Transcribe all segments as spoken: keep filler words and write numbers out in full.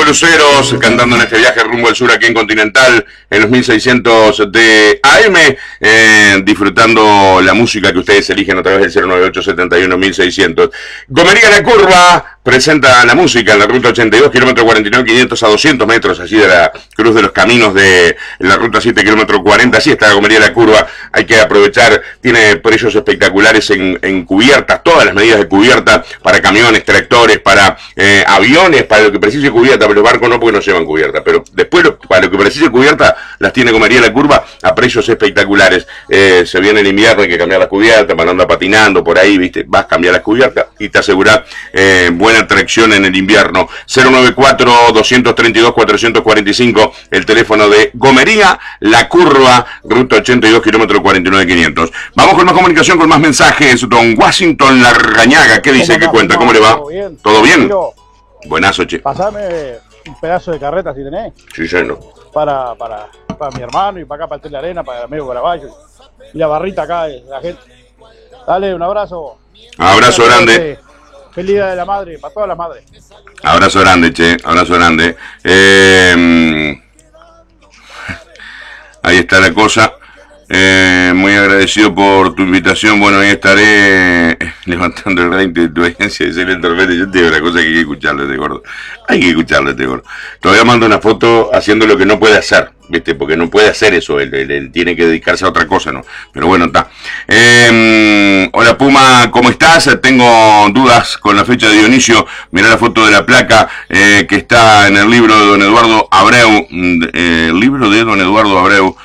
Nueve Luceros cantando en este viaje rumbo al sur aquí en Continental en los mil seiscientos de A M, eh, disfrutando la música que ustedes eligen a través del cero nueve ocho setenta y uno mil seiscientos. Gomería La Curva presenta la música en la ruta ochenta y dos, kilómetro cuarenta y nueve quinientos a doscientos metros, allí de la cruz de los caminos de la ruta siete, kilómetro cuarenta. Así está la Gomería La Curva, hay que aprovechar, tiene precios espectaculares en, en cubiertas, todas las medidas de cubierta para camiones, tractores, para eh, aviones, para lo que precise cubierta, pero los barcos no, porque no llevan cubierta, pero después lo, para lo que precise cubierta las tiene Gomería La Curva a precios espectaculares. Eh, se viene el invierno, hay que cambiar las cubiertas, para no andar patinando por ahí, viste, vas a cambiar las cubiertas y te asegura eh, buena tracción en el invierno. Cero nueve cuatro, dos tres dos, cuatro cuatro cinco, el teléfono de Gomería La Curva, ruta ochenta y dos, kilómetro cuarenta y nueve quinientos. Vamos con más comunicación, con más mensajes. Don Washington Larrañaga, ¿qué dice? ¿Qué cuenta? ¿Cómo le va? ¿Todo bien? ¿Todo bien? Buenazo, che. Pasame un pedazo de carreta si tenés. Sí, lleno. Para, para, para mi hermano y para acá, para el Tele Arena, para el amigo Caraballo. Y la barrita acá, la gente. Dale, un abrazo. Abrazo grande. Feliz Día de la Madre, para todas las madres. Abrazo grande, che, abrazo grande. Eh, ahí está la cosa. Eh, muy agradecido por tu invitación. Bueno, ahí estaré levantando el rating de tu agencia de Celeste Tormenta. Yo te digo la cosa que hay que escucharle, este gordo. Hay que escucharle, este gordo. Todavía mando una foto haciendo lo que no puede hacer, ¿viste? Porque no puede hacer eso, él, él, él tiene que dedicarse a otra cosa, ¿no? Pero bueno, está. Eh, hola Puma, ¿cómo estás? Tengo dudas con la fecha de Dionisio. Mirá la foto de la placa eh, que está en el libro de don Eduardo Abreu. Eh, el libro de don Eduardo Abreu.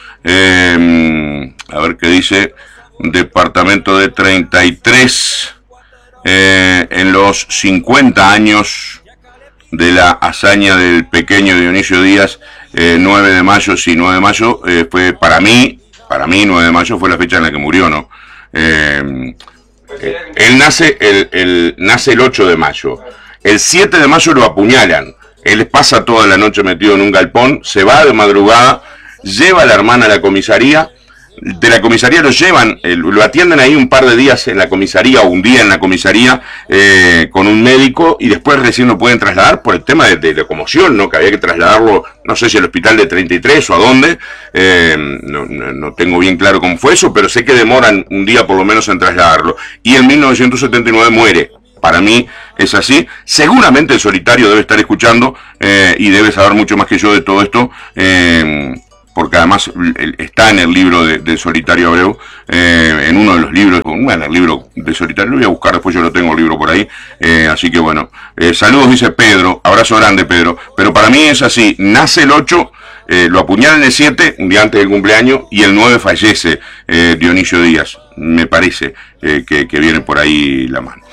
Eh, a ver qué dice. Departamento de treinta y tres. Eh, en los cincuenta años de la hazaña del pequeño Dionisio Díaz. Eh, nueve de mayo, sí, nueve de mayo eh, fue para mí, para mí nueve de mayo fue la fecha en la que murió, ¿no? Eh, eh, él nace el, el, nace el ocho de mayo, el siete de mayo lo apuñalan, él pasa toda la noche metido en un galpón, se va de madrugada, lleva a la hermana a la comisaría, de la comisaría lo llevan, eh, lo atienden ahí un par de días en la comisaría o un día en la comisaría eh, con un médico y después recién lo pueden trasladar por el tema de, de locomoción, ¿no? Que había que trasladarlo, no sé si al hospital de treinta y tres o a dónde, eh, no, no, no tengo bien claro cómo fue eso, pero sé que demoran un día por lo menos en trasladarlo. Y en mil novecientos setenta y nueve muere. Para mí es así. Seguramente el Solitario debe estar escuchando eh, y debe saber mucho más que yo de todo esto. Eh, porque además está en el libro de, de Solitario Abreu, eh, en uno de los libros, bueno, el libro de Solitario, lo voy a buscar, después yo lo tengo el libro por ahí, eh, así que bueno, eh, saludos, dice Pedro, abrazo grande Pedro, pero para mí es así, nace el ocho, eh, lo apuñalan el siete, un día antes del cumpleaños, y el nueve fallece eh, Dionisio Díaz, me parece eh, que, que viene por ahí la mano.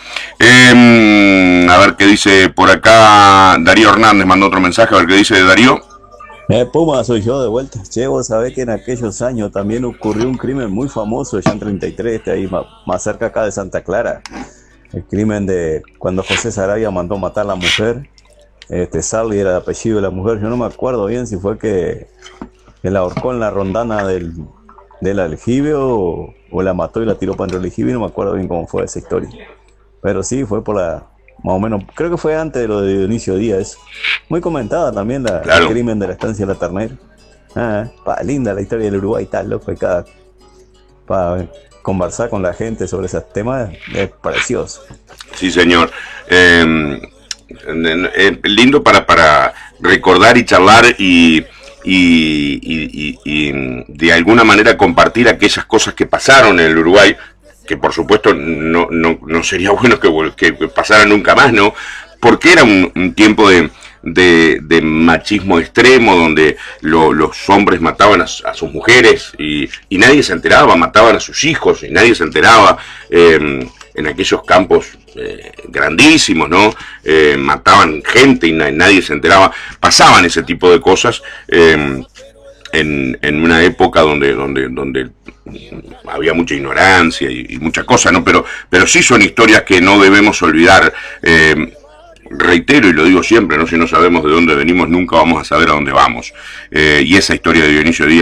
Eh, a ver qué dice por acá, Darío Hernández mandó otro mensaje, a ver qué dice de Darío. Eh, Puma, soy yo de vuelta. Che, vos sabés que en aquellos años también ocurrió un crimen muy famoso allá en treinta y tres, de ahí más, más cerca acá de Santa Clara. El crimen de cuando José Sarabia mandó matar a la mujer. Este, Sarli era el apellido de la mujer. Yo no me acuerdo bien si fue que, que la ahorcó en la rondana del, del aljibe o, o la mató y la tiró para dentro del aljibe. No me acuerdo bien cómo fue esa historia. Pero sí, fue por la... Más o menos, creo que fue antes de lo de Dionisio Díaz. Muy comentada también la, claro. El crimen de la estancia de la Ternera. Ah, pa, linda la historia del Uruguay, tal loco. Cada, para conversar con la gente sobre esos temas es precioso. Sí, señor. Eh, eh, lindo para, para recordar y charlar y, y, y, y, y de alguna manera compartir aquellas cosas que pasaron en el Uruguay, que por supuesto no, no, no sería bueno que, que pasara nunca más, ¿no? Porque era un, un tiempo de, de, de machismo extremo, donde lo, los hombres mataban a, a sus mujeres y, y nadie se enteraba, mataban a sus hijos y nadie se enteraba, eh, en aquellos campos eh, grandísimos, ¿no? Eh, mataban gente y na, nadie se enteraba, pasaban ese tipo de cosas, eh, En, en una época donde donde donde había mucha ignorancia y, y mucha cosa, ¿no? Pero pero sí son historias que no debemos olvidar. Eh, reitero y lo digo siempre, ¿no? Si no sabemos de dónde venimos, nunca vamos a saber a dónde vamos. Eh, y esa historia de Dionisio Díaz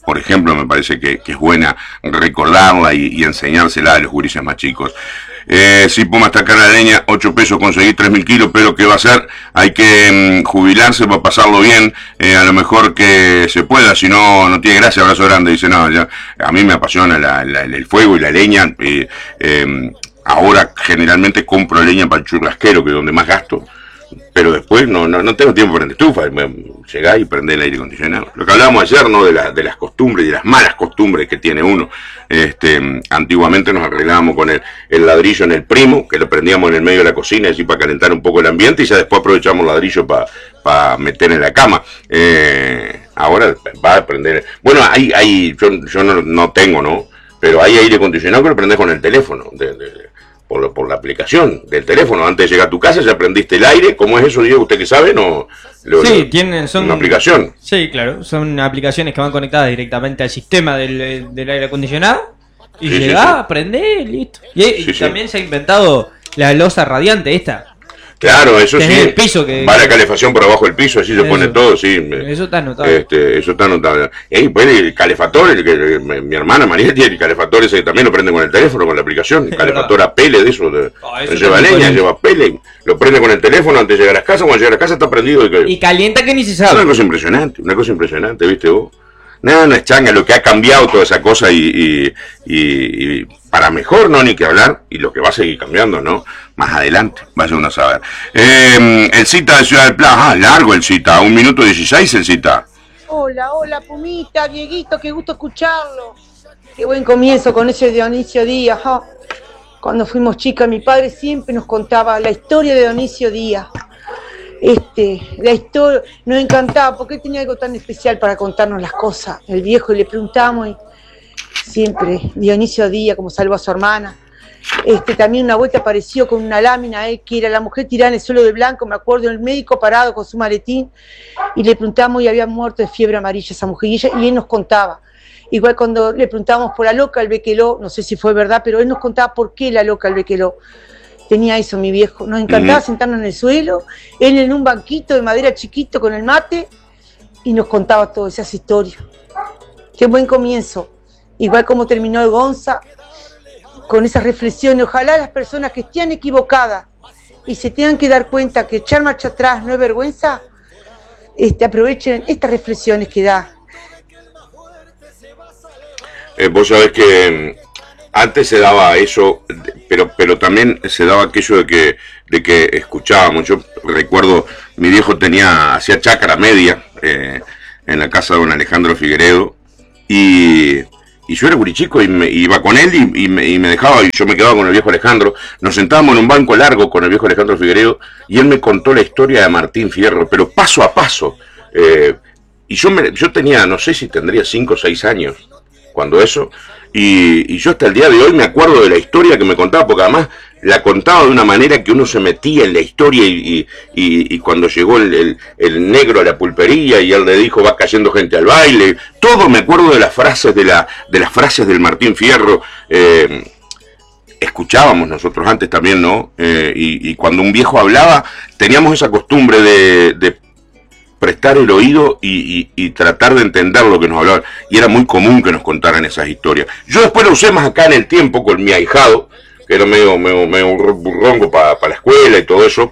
por ejemplo, me parece que, que es buena recordarla y, y enseñársela a los gurises más chicos. Eh, sí, Puma está acá la leña, ocho pesos, conseguir tres mil kilos, pero ¿qué va a hacer? Hay que mm, jubilarse para pasarlo bien, eh, a lo mejor que se pueda, si no, no tiene gracia, abrazo grande. Dice, no, ya, a mí me apasiona la, la, el fuego y la leña. Eh, eh, ahora generalmente compro leña para el churrasquero, que es donde más gasto. Pero después no, no, no tengo tiempo para prender estufa, llegás y prendés el aire acondicionado. Lo que hablábamos ayer, ¿no? De, la, de las costumbres y de las malas costumbres que tiene uno. Este, antiguamente nos arreglábamos con el, el ladrillo en el primo, que lo prendíamos en el medio de la cocina, así para calentar un poco el ambiente, y ya después aprovechamos el ladrillo para pa meter en la cama. Eh, ahora va a prender. Bueno, hay, hay yo, yo no, no tengo, ¿no? Pero hay aire acondicionado que lo prendés con el teléfono. De, de, Por, por la aplicación del teléfono. Antes de llegar a tu casa ya prendiste el aire. ¿Cómo es eso, Diego? ¿Usted que sabe? No, lo, sí, lo, tienen, son una aplicación. Sí, claro, son aplicaciones que van conectadas directamente al sistema del, del aire acondicionado y sí, llegás, sí, sí. prendés, listo. Y, Sí, y sí. también se ha inventado la losa radiante esta. Claro, eso Tenés sí. el piso que- va la calefacción por abajo del piso, así se Eso. pone todo, sí. Eso está anotado. Este, eso está anotado. Ey, pues el calefactor, el, que- mi, mi hermana María tiene el calefactor ese que también lo prende con el teléfono, con la aplicación. Es Calefactor a pele de eso. De, Ah, eso no lleva está muy leña, bueno. lleva pele. Lo prende con el teléfono antes de llegar a la casa. Cuando llega a la casa está prendido. Y que, Y calienta que ni se es una sabe. cosa impresionante, una cosa impresionante, ¿viste vos? Nada, no es changa, lo que ha cambiado toda esa cosa y, y, y, y para mejor, no, ni que hablar, y lo que va a seguir cambiando, ¿no? Más adelante, vaya uno a saber. Eh, el cita de Ciudad del Plata, ah, largo el cita, un minuto dieciséis el cita. Hola, hola, Pumita, Dieguito, qué gusto escucharlo. Qué buen comienzo con ese Dionisio Díaz. ¿Ah? Cuando fuimos chicas, mi padre siempre nos contaba la historia de Dionisio Díaz. Este, la historia nos encantaba porque él tenía algo tan especial para contarnos las cosas. El viejo, y le preguntamos, y siempre Dionisio Díaz, como salvó a su hermana. Este, también una vuelta apareció con una lámina, eh, que era la mujer tirada en el suelo de blanco, me acuerdo, el médico parado con su maletín, y le preguntamos y había muerto de fiebre amarilla esa mujer, y, ella, y él nos contaba. Igual cuando le preguntamos por la loca al Bequeló, no sé si fue verdad, pero él nos contaba por qué la loca al Bequeló. Tenía eso mi viejo, nos encantaba Ujú. sentarnos en el suelo, él en un banquito de madera chiquito con el mate, y nos contaba todas esas historias. Qué buen comienzo. Igual como terminó el Gonza, con esas reflexiones. Ojalá las personas que estén equivocadas y se tengan que dar cuenta que echar marcha atrás no es vergüenza, este, aprovechen estas reflexiones que da. Eh, vos sabés que mm, antes se daba eso, pero pero también se daba aquello de que de que escuchábamos. Yo recuerdo, mi viejo tenía, hacía chácara media eh, en la casa de don Alejandro Figueredo, y, y yo era gurichico y me iba con él y, y, me, y me dejaba, y yo me quedaba con el viejo Alejandro. Nos sentábamos en un banco largo con el viejo Alejandro Figueredo y él me contó la historia de Martín Fierro, pero paso a paso. Eh, y yo, me, yo tenía, no sé si tendría cinco o seis años cuando eso, y, y yo hasta el día de hoy me acuerdo de la historia que me contaba, porque además la contaba de una manera que uno se metía en la historia, y, y, y, y cuando llegó el, el, el negro a la pulpería y él le dijo va cayendo gente al baile, todo me acuerdo de las frases de, la, de las frases del Martín Fierro. eh, escuchábamos nosotros antes también, ¿no? Eh, y, y cuando un viejo hablaba teníamos esa costumbre de, de prestar el oído y, y, y tratar de entender lo que nos hablaban, y era muy común que nos contaran esas historias. Yo después lo usé más acá en el tiempo con mi ahijado, que era medio, medio, medio burrongo para pa la escuela y todo eso,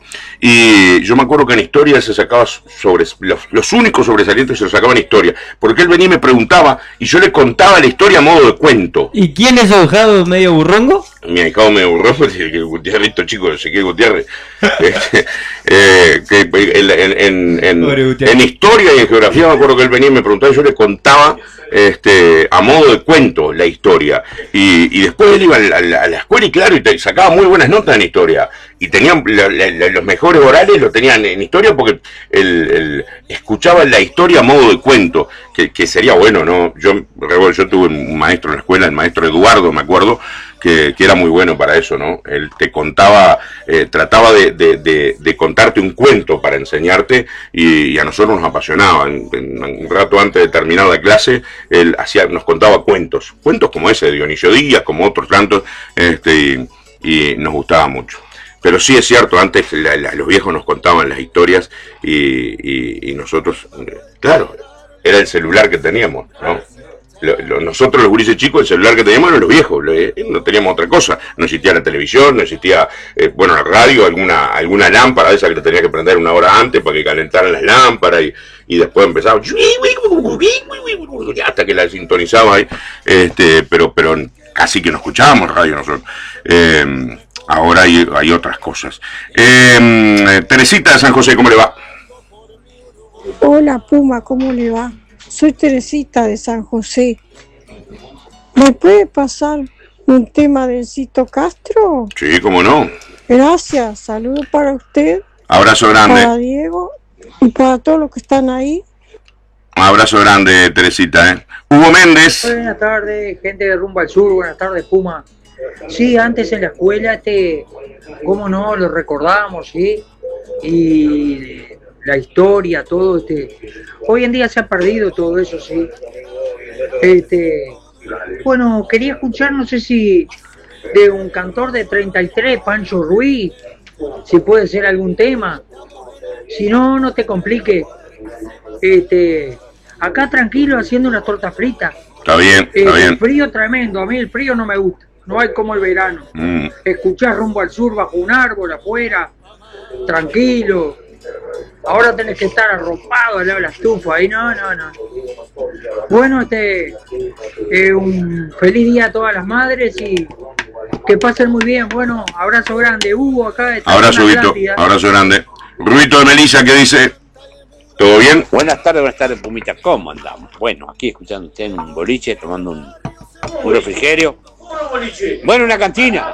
y yo me acuerdo que en historia se sacaba sobre, los, los únicos sobresalientes se los sacaban en historia, porque él venía y me preguntaba, y yo le contaba la historia a modo de cuento. ¿Y quién es ahojado medio burrongo? Mi ahijado me burró, que Gutiérrez, chico, Ezequiel Gutiérrez, este, eh, que en, en, en, en, en historia y en geografía me acuerdo que él venía y me preguntaba, y yo le contaba este, a modo de cuento la historia, y, y después él iba a la, a la escuela y claro, y te, sacaba muy buenas notas en historia, y tenían la, la, la, los mejores orales los tenían en historia porque el, el, escuchaban la historia a modo de cuento, que, que sería bueno, ¿no? Yo, yo tuve un maestro en la escuela, el maestro Eduardo, me acuerdo, Que, que era muy bueno para eso, ¿no? Él te contaba, eh, trataba de, de, de, de contarte un cuento para enseñarte, y, y a nosotros nos apasionaba. En, en, un rato antes de terminar la clase, él hacía, nos contaba cuentos, cuentos como ese de Dionisio Díaz, como otros tantos, este, y, y nos gustaba mucho. Pero sí es cierto, antes la, la, los viejos nos contaban las historias y, y, y nosotros, claro, era el celular que teníamos, ¿no? lo, lo, nosotros los gurises chicos, el celular que teníamos eran los viejos, lo, eh, no teníamos otra cosa, no existía la televisión, no existía, eh, bueno, la radio, alguna alguna lámpara de esa que te tenías que prender una hora antes para que calentaran las lámparas y, y después empezaba hasta que la sintonizaba ahí, este, pero, pero casi que no escuchábamos radio nosotros. Eh, ahora hay, hay otras cosas. Eh, Teresita de San José, ¿cómo le va? Hola Puma, ¿cómo le va? Soy Teresita de San José. ¿Me puede pasar un tema de Encito Castro? Sí, cómo no. Gracias, saludos para usted. Abrazo grande. Para Diego y para todos los que están ahí. Un abrazo grande, Teresita, ¿eh? Hugo Méndez. Buenas tardes, gente de Rumbo al Sur, buenas tardes, Puma. Sí, antes en la escuela, este, cómo no, lo recordamos, ¿sí? Y la historia, todo, este, hoy en día se ha perdido todo eso, sí. Este, bueno, quería escuchar, no sé si de un cantor de treinta y tres, Pancho Ruiz, si puede ser algún tema. Si no, no te complique. Este, acá tranquilo haciendo una torta frita. Está bien, está eh, bien. El frío tremendo, a mí el frío no me gusta. No hay como el verano. Mm. Escuchar Rumbo al Sur bajo un árbol afuera, tranquilo. Ahora tenés que estar arropado al lado de la estufa. Ahí no, no, no. Bueno, este, eh, un feliz día a todas las madres y que pasen muy bien. Bueno, abrazo grande. Hugo acá de Abrazo, Vito. Abrazo grande. Ruito de Melissa, ¿qué dice? ¿Todo bien? Buenas tardes, buenas tardes, Pumita. ¿Cómo andamos? Bueno, aquí escuchando usted en un boliche, tomando un, un refrigerio. Bueno, una cantina.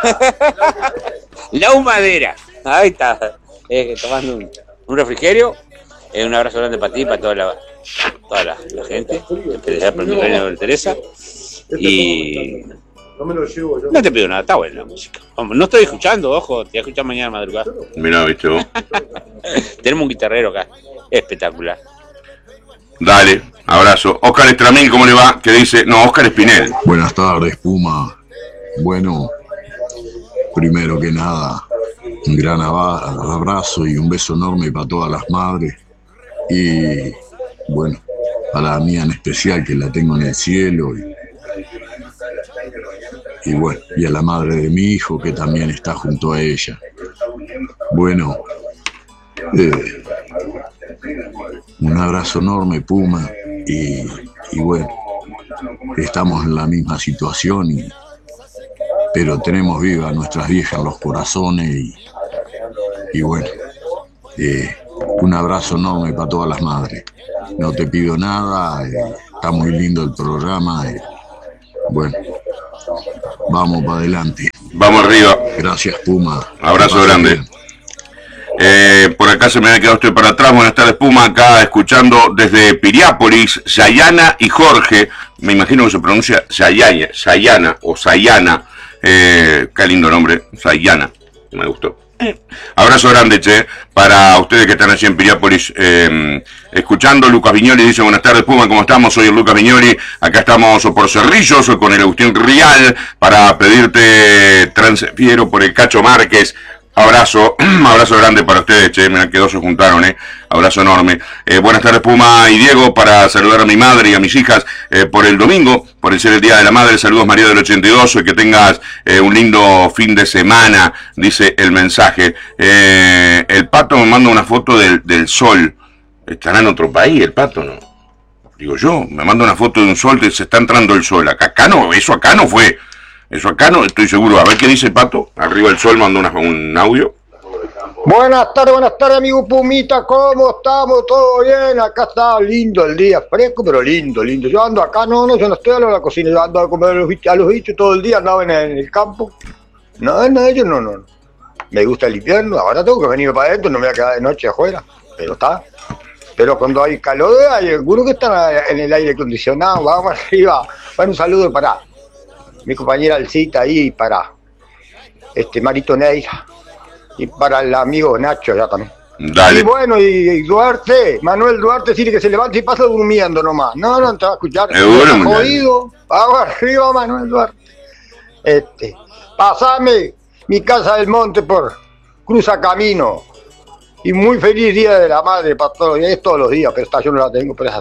La humadera. Ahí está. Eh, tomando un, un refrigerio. Eh, un abrazo grande para ti, para toda la, toda la, la gente. Especial para mi reina de Teresa. Y no te pido nada, está buena la música. No estoy escuchando, ojo, te voy a escuchar mañana madrugada. Mirá, viste vos. Tenemos un guitarrero acá, espectacular. Dale, abrazo. Oscar Estramín, ¿cómo le va? ¿Qué dice? No, Oscar Espinel. Buenas tardes, Puma. Bueno, primero que nada, un gran abrazo y un beso enorme para todas las madres. Y bueno, a la mía en especial, que la tengo en el cielo. Y, y bueno, y a la madre de mi hijo, que también está junto a ella. Bueno, eh, un abrazo enorme, Puma, y, y bueno, estamos en la misma situación, y, pero tenemos vivas nuestras viejas en los corazones, y, y bueno, eh, un abrazo enorme para todas las madres. No te pido nada, eh, está muy lindo el programa, eh, bueno, vamos para adelante. Vamos arriba. Gracias, Puma. Abrazo grande. Eh, por acá se me ha quedado usted para atrás. Buenas tardes, Puma, acá escuchando desde Piriápolis, Sayana y Jorge. Me imagino que se pronuncia Sayaya, Sayana o Sayana. Eh, qué lindo nombre, Sayana. Me gustó. Abrazo grande, che, para ustedes que están allí en Piriápolis eh, escuchando. Lucas Viñoli dice: buenas tardes, Puma, ¿cómo estamos? Soy el Lucas Viñoli, acá estamos por Cerrillos, soy con el Agustín Rial para pedirte transfiero por el Cacho Márquez. Abrazo, abrazo grande para ustedes, che, mirá que dos se juntaron, eh. Abrazo enorme. Eh, buenas tardes, Puma y Diego, para saludar a mi madre y a mis hijas eh, por el domingo, por el ser el Día de la Madre. Saludos, María del ochenta y dos, y que tengas eh, un lindo fin de semana, dice el mensaje. Eh, el Pato me manda una foto del, del sol. ¿Estará en otro país el Pato, no? Digo yo, me manda una foto de un sol que se está entrando el sol. Acá, acá no, eso acá no fue. Eso acá no, estoy seguro. A ver qué dice el Pato. Arriba el sol mandó una, un audio. Buenas tardes, buenas tardes, amigo Pumita. ¿Cómo estamos? ¿Todo bien? Acá está lindo el día, fresco, pero lindo, lindo. Yo ando acá, no, no, yo no estoy a la cocina. Yo ando a comer a los, a los bichos todo el día, andaba en el, en el campo. No, no, yo no, no. Me gusta el invierno. Ahora tengo que venir para adentro, no me voy a quedar de noche afuera. Pero está. Pero cuando hay calor, hay algunos que están en el aire acondicionado. Vamos arriba. Bueno, un saludo para mi compañera Alcita ahí, para este Marito Neira y para el amigo Nacho ya también. Dale. Y bueno, y, y Duarte, Manuel Duarte, decir que se levante y pasa durmiendo nomás. No, no, te va a escuchar. Es bueno, jodido. Vamos arriba, Manuel Duarte. Este, pasame mi casa del monte por Cruza Camino. Y muy feliz Día de la Madre para todos los días, es todos los días, pero esta yo no la tengo, pero es así.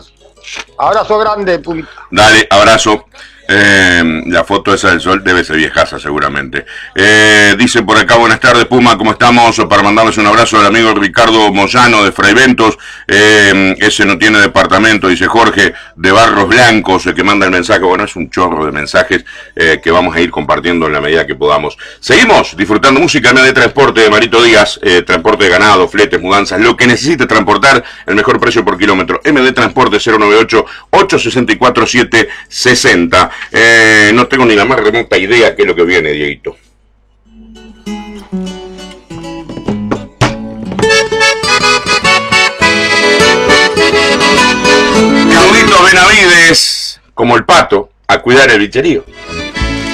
Abrazo grande, Pumita. Dale, abrazo. Eh, la foto esa del sol debe ser viejaza seguramente. Eh, dice por acá, buenas tardes Puma, ¿cómo estamos? Para mandarles un abrazo al amigo Ricardo Moyano de Fraiventos. Eh, ese no tiene departamento, dice Jorge, de Barros Blancos, el que manda el mensaje. Bueno, es un chorro de mensajes eh, que vamos a ir compartiendo en la medida que podamos. Seguimos disfrutando música. M D Transporte de Marito Díaz, eh, transporte de ganado, fletes, mudanzas, lo que necesite transportar, el mejor precio por kilómetro. M D Transporte cero noventa y ocho, ocho seis cuatro, siete sesenta. Eh, no tengo ni la más remota idea qué es lo que viene, Dieguito. Claudito Benavides, como el pato, a cuidar el bicherío.